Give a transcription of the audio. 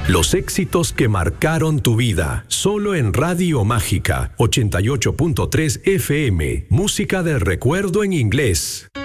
Los éxitos que marcaron tu vida. Solo en Radio Mágica 88.3 FM. Música del recuerdo en inglés.